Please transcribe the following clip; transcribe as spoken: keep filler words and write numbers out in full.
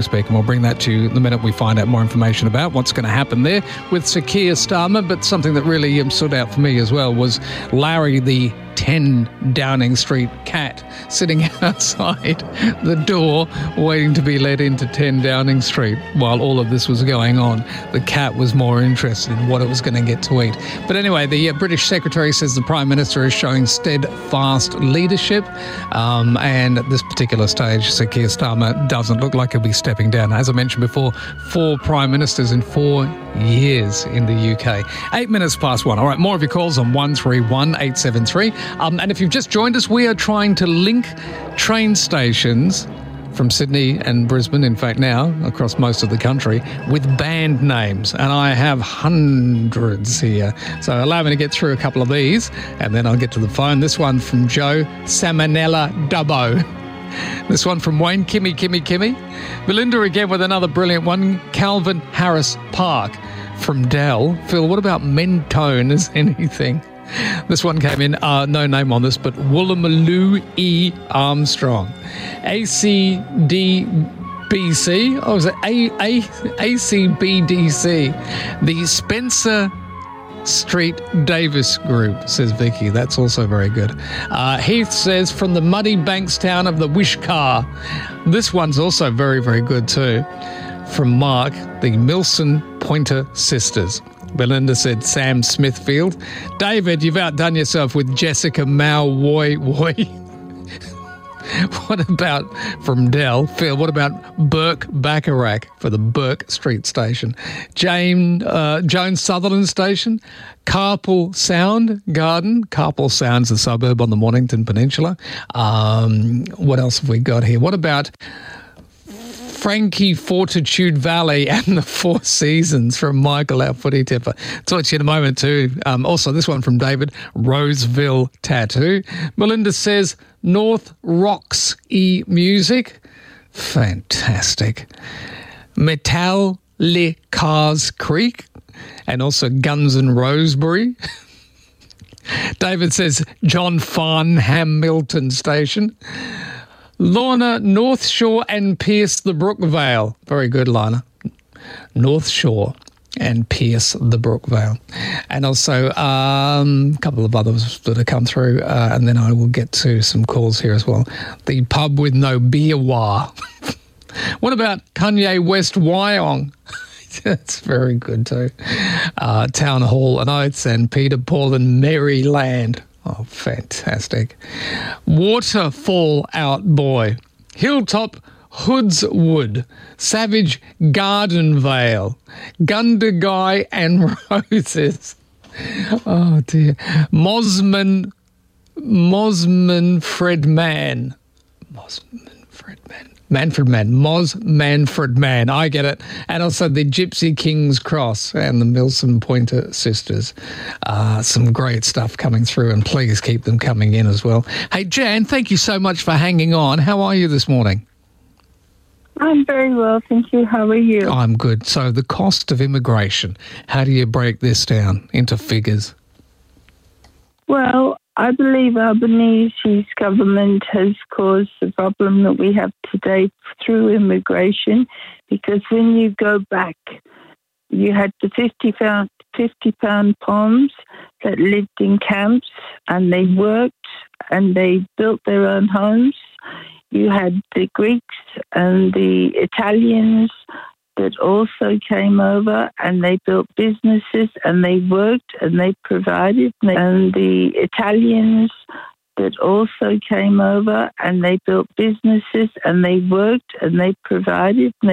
speak, and we'll bring that to you the minute we find out more information about what's going to happen there with Sir Keir Starmer. But something that really um, stood out for me as well was Larry, the ten Downing Street cat, sitting outside the door waiting to be let into ten Downing Street while all of this was going on. The cat was more interested in what it was going to get to eat. But anyway, the uh, British Secretary says the Prime Minister is showing steadfast leadership, um, and at this particular stage, Sir Keir Starmer doesn't look like he'll be stepping down. As I mentioned before, four Prime Ministers in four years in the U K. Eight minutes past one. All right, more of your calls on one three one eight seven three. Um, and if you've just joined us, we are trying to link train stations from Sydney and Brisbane, in fact now, across most of the country, with band names. And I have hundreds here. So allow me to get through a couple of these, and then I'll get to the phone. This one from Joe Salmonella Dubbo. This one from Wayne, Kimmy, Kimmy, Kimmy. Belinda again with another brilliant one, Calvin Harris Park from Dell. Phil, what about Mentone as anything? This one came in, uh, no name on this, but Woolloomooloo E. Armstrong. A C D B C, oh, was it A A A C B D C? The Spencer Street Davis Group, says Vicky. That's also very good. Uh, Heath says, from the muddy Bankstown of the Wishkar. This one's also very, very good too. From Mark, the Milson Pointer Sisters. Belinda said Sam Smithfield. David, you've outdone yourself with Jessica Mao Woi Woi. What about, from Dell, Phil, what about Burke Bacharach for the Burke Street Station? Jane, uh, Jones Sutherland Station, Carpal Sound Garden. Carpal Sound's a suburb on the Mornington Peninsula. Um, what else have we got here? What about Frankie Fortitude Valley and the Four Seasons from Michael, our footy tipper? Talk to you in a moment too. Um, also, this one from David, Roseville Tattoo. Melinda says North Rocks E Music. Fantastic. Metal Le Cars Creek, and also Guns N' Rosebery. David says John Farnham Milton Station. Lorna, North Shore and Pierce the Brookvale. Very good, Lorna. North Shore and Pierce the Brookvale. And also um, a couple of others that have come through, uh, and then I will get to some calls here as well. The Pub with No Beer Wah. What about Kanye West Wyong? That's very good too. Uh, Town Hall and Oates and Peter Paul and Maryland. Oh, fantastic. Waterfall Out Boy. Hilltop Hoodswood. Savage Garden Vale. Gundagai and Roses. Oh, dear. Mosman, Mosman Fred Mann. Mosman Fred Mann. Manfred Mann, Moz Manfred Mann, I get it. And also the Gypsy King's Cross and the Milson Pointer Sisters. Uh, some great stuff coming through, and please keep them coming in as well. Hey, Jan, thank you so much for hanging on. How are you this morning? I'm very well, thank you. How are you? I'm good. So the cost of immigration, how do you break this down into figures? Well, I believe Albanese's government has caused the problem that we have today through immigration, because when you go back, you had the fifty pound, fifty pound Poms that lived in camps, and they worked and they built their own homes. You had the Greeks and the Italians that also came over, and they built businesses and they worked and they provided. And the Italians that also came over, and they built businesses and they worked and they provided.